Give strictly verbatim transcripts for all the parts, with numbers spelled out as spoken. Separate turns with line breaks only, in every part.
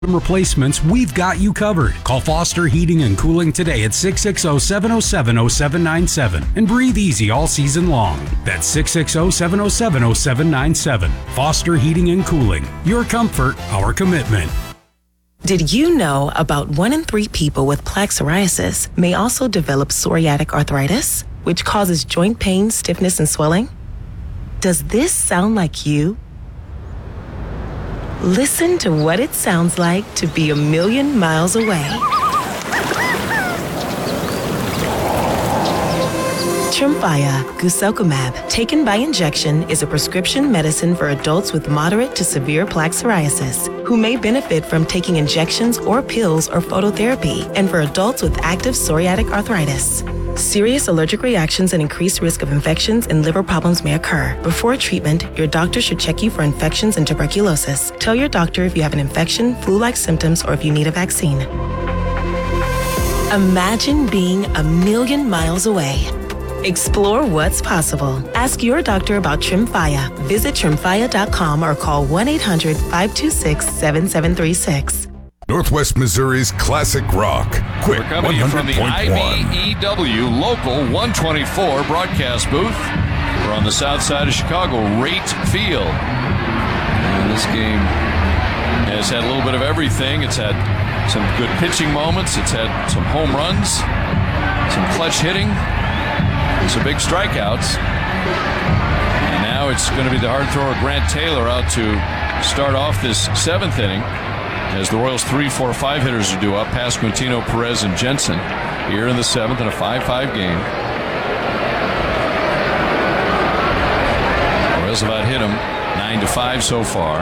replacements, we've got you covered. Call Foster Heating and Cooling today at six six zero, seven zero seven, zero seven nine seven and breathe easy all season long. That's six six zero, seven zero seven, zero seven nine seven. Foster Heating and Cooling. Your comfort, our commitment.
Did you know about one in three people with plaque psoriasis may also develop psoriatic arthritis, which causes joint pain, stiffness, and swelling? Does this sound like you? Listen to what it sounds like to be a million miles away. Tremfya guselkumab, taken by injection, is a prescription medicine for adults with moderate to severe plaque psoriasis who may benefit from taking injections or pills or phototherapy, and for adults with active psoriatic arthritis. Serious allergic reactions and increased risk of infections and liver problems may occur. Before treatment, your doctor should check you for infections and tuberculosis. Tell your doctor if you have an infection, flu-like symptoms, or if you need a vaccine. Imagine being a million miles away. Explore what's possible. Ask your doctor about Tremfya. Visit tremfya dot com or call one eight hundred, five two six, seven seven three six.
Northwest Missouri's classic rock. Quick,
We're coming in from the I B E W Local one twenty-four broadcast booth. We're on the south side of Chicago, Rate Field. And this game has had a little bit of everything. It's had some good pitching moments. It's had some home runs, some clutch hitting, and some big strikeouts. And now it's going to be the hard thrower Grant Taylor out to start off this seventh inning, as the Royals' three, four, five hitters are due up, Pasquantino, Perez, and Jensen, here in the seventh in a five five game. Royals have out hit him nine to five so far.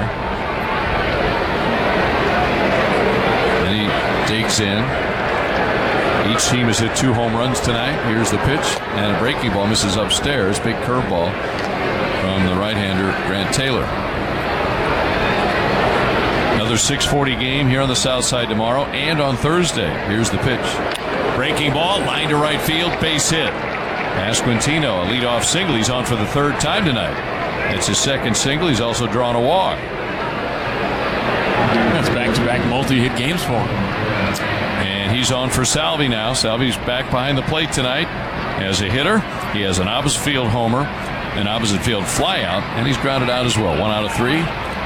Then he digs in. Each team has hit two home runs tonight. Here's the pitch, and a breaking ball misses upstairs. Big curveball from the right-hander, Grant Taylor. Another six forty game here on the south side tomorrow and on Thursday. Here's the pitch. Breaking ball, line to right field, base hit. Pasquantino, a leadoff single. He's on for the third time tonight. It's his second single. He's also drawn a walk.
That's back-to-back multi-hit games for him.
And he's on for Salvi now. Salvi's back behind the plate tonight as a hitter. He has an opposite field homer, an opposite field flyout, and he's grounded out as well. One out of three.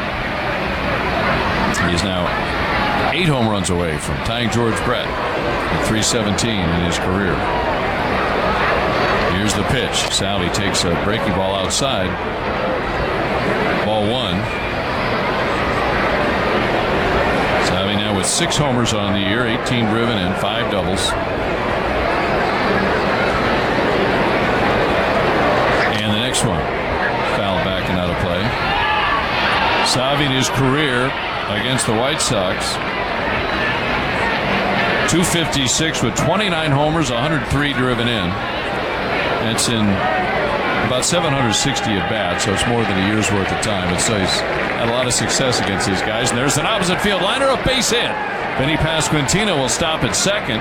He is now eight home runs away from tying George Brett at three seventeen in his career. Here's the pitch. Salvi takes a breaking ball outside. Ball one. Salvi now with six homers on the year, eighteen driven and five doubles. And the next one fouled back and out of play. Salvi in his career against the White Sox, two fifty-six with twenty-nine homers, one hundred three driven in. That's in about seven hundred sixty at bat, so it's more than a year's worth of time. And so he's had a lot of success against these guys. And there's an opposite field liner, a base hit. Vinny Pasquantino will stop at second.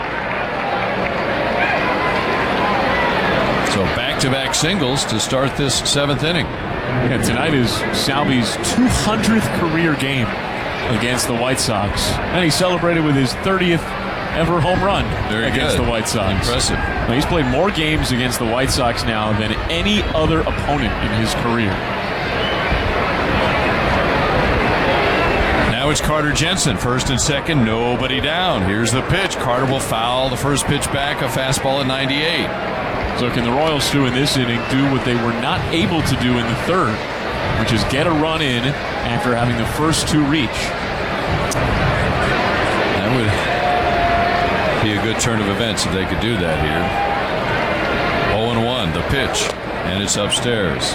So back-to-back singles to start this seventh inning.
Yeah, tonight is Salvi's two hundredth career game against the White Sox, and he celebrated with his thirtieth ever home run
Very
against
good.
the White Sox.
Impressive.
Now, he's played more games against the White Sox now than any other opponent in his career.
Now it's Carter Jensen, first and second, nobody down. Here's the pitch. Carter will foul the first pitch back, a fastball at ninety-eight.
So can the Royals do in this inning do what they were not able to do in the third, which is get a run in after having the first two reach?
That would be a good turn of events if they could do that here. oh and one, the pitch, and it's upstairs.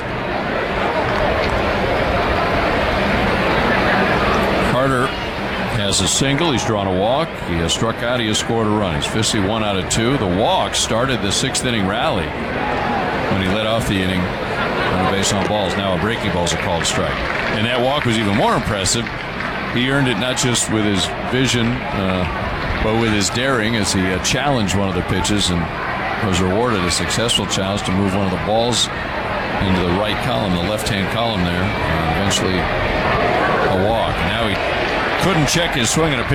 Carter has a single. He's drawn a walk. He has struck out. He has scored a run. He's officially one out of two. The walk started the sixth inning rally when he led off the inning on a base on balls. Now a breaking ball is a called strike. And that walk was even more impressive. He earned it not just with his vision, uh, but with his daring as he uh, challenged one of the pitches and was rewarded a successful challenge to move one of the balls into the right column, the left-hand column there, and eventually a walk. Now he couldn't check his swing and a pitch.